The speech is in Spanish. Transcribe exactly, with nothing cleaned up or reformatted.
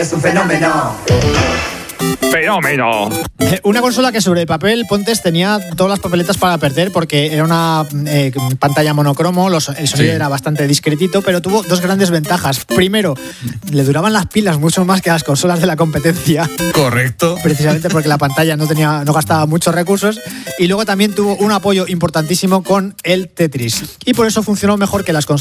es un fenómeno. ¡Fenómeno! Una consola que sobre el papel, Pontes, tenía todas las papeletas para perder porque era una eh, pantalla monocromo, los, el sonido Sí. era bastante discretito, pero tuvo dos grandes ventajas. Primero, le duraban las pilas mucho más que las consolas de la competencia, Correcto. precisamente porque la pantalla no tenía, no gastaba muchos recursos, y luego también tuvo un apoyo importantísimo con el Tetris. Y por eso funcionó mejor que las consolas